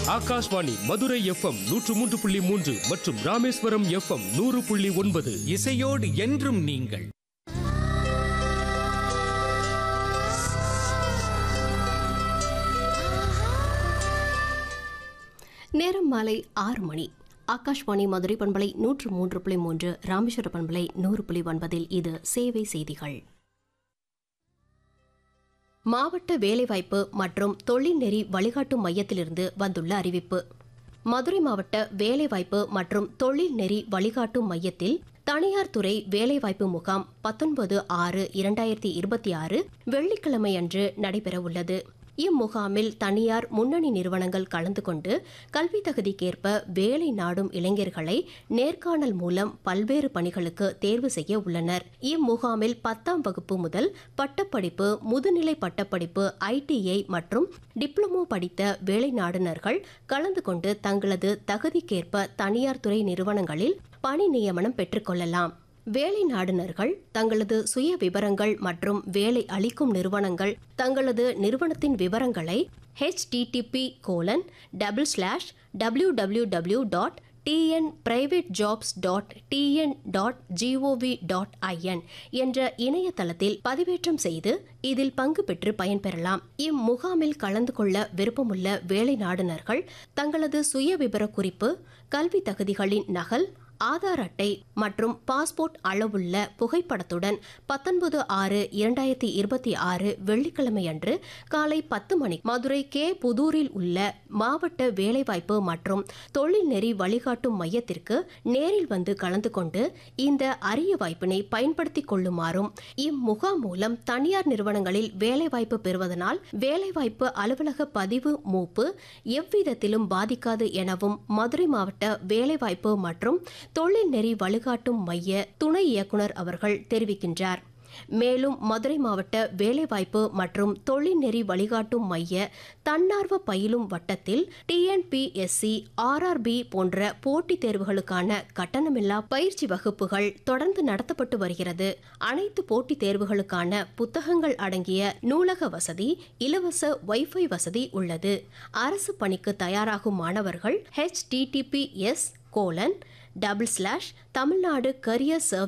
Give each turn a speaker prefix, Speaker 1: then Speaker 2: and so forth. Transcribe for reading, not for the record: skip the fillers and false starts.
Speaker 1: Akashvani Madurai FM 103.3 மற்றும் Rameswaram FM 100.9.
Speaker 2: இசையோடு என்றும் நீங்கள்.
Speaker 3: நேரம் மாலை 6 மணி. ஆகாஷ்வாணி மதுரை பண்பலை 103.3, ராமேஸ்வர பண்பலை 100.9. இது சேவை செய்திகள். மாவட்ட வேலைவாய்ப்பு மற்றும் தொழில்நெறி வழிகாட்டும் மையத்திலிருந்து வந்துள்ள அறிவிப்பு. மதுரை மாவட்ட வேலைவாய்ப்பு மற்றும் தொழில்நெறி வழிகாட்டும் மையத்தில் தனியார் துறை வேலைவாய்ப்பு முகாம் 19/6/2026 வெள்ளிக்கிழமை அன்று நடைபெற உள்ளது. இம்முகாமில் தனியார் முன்னணி நிறுவனங்கள் கலந்து கொண்டு கல்வி தகுதிக்கேற்ப வேலை நாடும் இளைஞர்களை நேர்காணல் மூலம் பல்வேறு பணிகளுக்கு தேர்வு செய்ய உள்ளனர். இம்முகாமில் 10ஆம் வகுப்பு முதல் பட்டப்படிப்பு, முதுநிலை பட்டப்படிப்பு, ITI மற்றும் டிப்ளமோ படித்த வேலை நாடுனர்கள் கலந்து கொண்டு தங்களது தகுதிக்கேற்ப தனியார் துறை நிறுவனங்களில் பணி நியமனம் பெற்றுக்கொள்ளலாம். வேலை நாடுனர்கள் தங்களது சுய விவரங்கள் மற்றும் வேலை அளிக்கும் நிறுவனங்கள் தங்களது நிறுவனத்தின் விவரங்களை http://www.tnprivatejobs.tn.gov.in என்ற இணையதளத்தில் பதிவேற்றம் செய்து இதில் பங்கு பெற்று பயன்பெறலாம். இம்முகாமில் கலந்து கொள்ள விருப்பமுள்ள வேலை நாடுனர்கள் தங்களது சுய விவர குறிப்பு, கல்வி தகுதிகளின் நகல், ஆதார் அட்டை மற்றும் பாஸ்போர்ட் அளவுள்ள புகைப்படத்துடன் 19/6/2026 வெள்ளிக்கிழமை அன்று காலை 10 மணி மதுரை கே. புதூரில் உள்ள மாவட்ட வேலைவாய்ப்பு மற்றும் தொழில்நெறி வழிகாட்டும் மையத்திற்கு நேரில் வந்து கலந்து கொண்டு இந்த அரிய வாய்ப்பினை பயன்படுத்திக் கொள்ளுமாறும், இம்முகாம் மூலம் தனியார் நிறுவனங்களில் வேலைவாய்ப்பு பெறுவதனால் வேலைவாய்ப்பு அலுவலக பதிவு மூப்பு எவ்விதத்திலும் பாதிக்காது எனவும் மதுரை மாவட்ட வேலைவாய்ப்பு மற்றும் தொழில்நெறி வழிகாட்டும் மைய துணை இயக்குனர் அவர்கள் தெரிவிக்கின்றார். மேலும் மதுரை மாவட்ட வேலைவாய்ப்பு மற்றும் தொழில்நெறி வழிகாட்டும் மைய தன்னார்வ பயிலும் வட்டத்தில் TNPSC, RRB போன்ற போட்டித் தேர்வுகளுக்கான கட்டணமில்லா பயிற்சி வகுப்புகள் தொடர்ந்து நடத்தப்பட்டு வருகிறது. அனைத்து போட்டித் தேர்வுகளுக்கான புத்தகங்கள் அடங்கிய நூலக வசதி, இலவச வைஃபை வசதி உள்ளது. அரசு பணிக்கு தயாராகும் மாணவர்கள் https://தமிழ்நாடு கரியர்